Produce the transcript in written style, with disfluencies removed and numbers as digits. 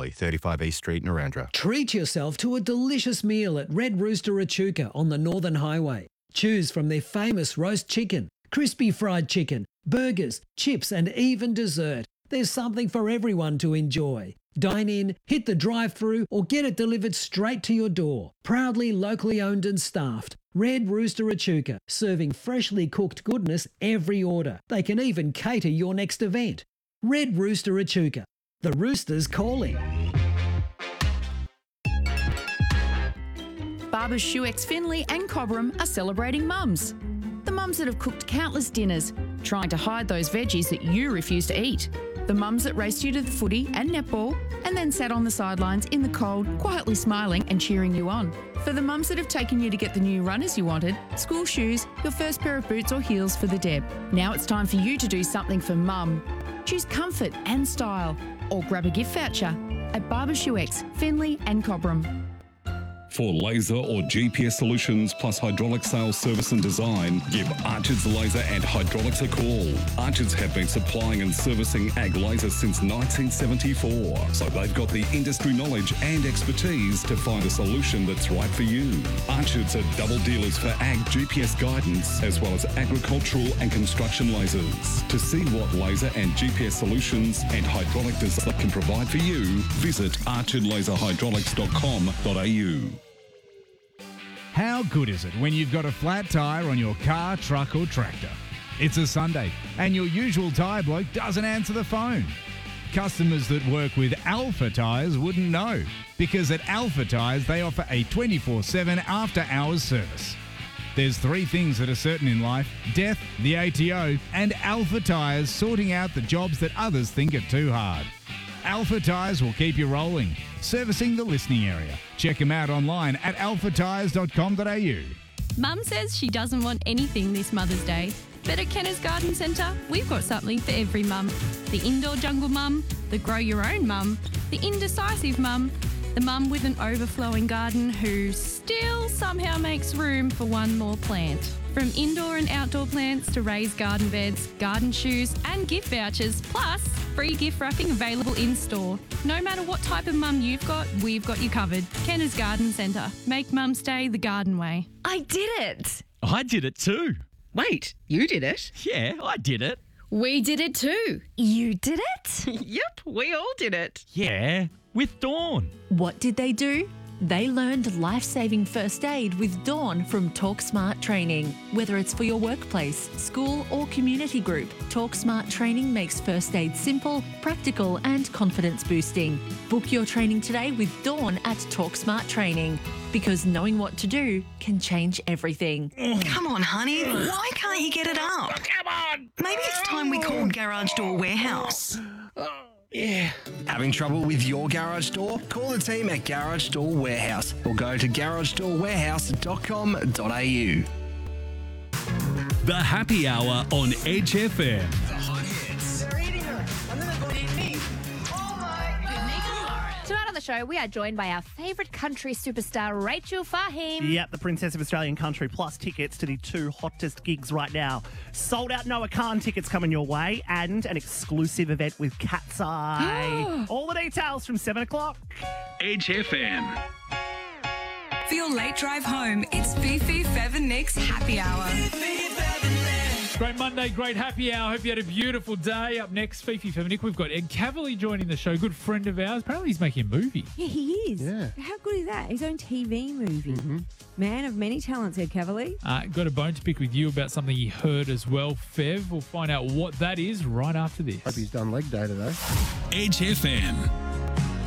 Valley, 35 East Street, Narrandera. Treat yourself to a delicious meal at Red Rooster Echuca on the Northern Highway. Choose from their famous roast chicken, crispy fried chicken, burgers, chips and even dessert. There's something for everyone to enjoy. Dine in, hit the drive-thru or get it delivered straight to your door. Proudly locally owned and staffed. Red Rooster Echuca, serving freshly cooked goodness every order. They can even cater your next event. Red Rooster Echuca. The rooster's calling. Barbers Shoex Finley and Cobram are celebrating mums. The mums that have cooked countless dinners, trying to hide those veggies that you refuse to eat. The mums that raced you to the footy and netball and then sat on the sidelines in the cold, quietly smiling and cheering you on. For the mums that have taken you to get the new runners you wanted, school shoes, your first pair of boots or heels for the Deb. Now it's time for you to do something for mum. Choose comfort and style or grab a gift voucher at Barbers Shoex, Finley and Cobram. For laser or GPS solutions plus hydraulic sales, service and design, give Archer's Laser and Hydraulics a call. Archer's have been supplying and servicing ag lasers since 1974, so they've got the industry knowledge and expertise to find a solution that's right for you. Archer's are double dealers for ag GPS guidance as well as agricultural and construction lasers. To see what laser and GPS solutions and hydraulic design can provide for you, visit archerlaserhydraulics.com.au. How good is it when you've got a flat tyre on your car, truck or tractor? It's a Sunday and your usual tyre bloke doesn't answer the phone. Customers that work with Alpha Tyres wouldn't know, because at Alpha Tyres they offer a 24/7 after-hours service. There's three things that are certain in life: death, the ATO, and Alpha Tyres sorting out the jobs that others think are too hard. Alpha Tyres will keep you rolling, servicing the listening area. Check them out online at alphatyres.com.au. Mum says she doesn't want anything this Mother's Day, but at Kenner's Garden Centre, we've got something for every mum. The indoor jungle mum, the grow your own mum, the indecisive mum, the mum with an overflowing garden who still somehow makes room for one more plant. From indoor and outdoor plants to raised garden beds, garden shoes and gift vouchers, plus free gift wrapping available in-store. No matter what type of mum you've got, we've got you covered. Kenner's Garden Centre. Make Mum's Day the garden way. I did it! I did it too. Wait, you did it? Yeah, I did it. We did it too. You did it? Yep, we all did it. Yeah, with Dawn. What did they do? They learned life-saving first aid with Dawn from TalkSmart Training. Whether it's for your workplace, school or community group, TalkSmart Training makes first aid simple, practical and confidence-boosting. Book your training today with Dawn at TalkSmart Training, because knowing what to do can change everything. Come on, honey. Why can't you get it up? Come on! Maybe it's time we called Garage Door Warehouse. Yeah. Having trouble with your garage door? Call the team at Garage Door Warehouse or go to garagedoorwarehouse.com.au. The Happy Hour on Edge FM. The hot hits. They're eating her, and then they're going to eat me. Oh my God. Tonight on the show, we are joined by our favourite country superstar, Rachel Fahim. Yep, the Princess of Australian Country, plus tickets to the two hottest gigs right now. Sold out Noah Khan tickets coming your way, and an exclusive event with Cat's Eye. All the details from 7 o'clock. Edge FM. For your late drive home, it's Fifi, Fev and Nick's Happy Hour. Great Monday, great happy hour. Hope you had a beautiful day. Up next, Fifi Feminic, we've got Ed Cavalier joining the show. Good friend of ours. Apparently he's making a movie. Yeah, he is. Yeah. How good is that? His own TV movie. Man of many talents, Ed Cavalier. Got a bone to pick with you about something he heard as well, Fev. We'll find out what that is right after this. Hope he's done leg day today. Edge FM.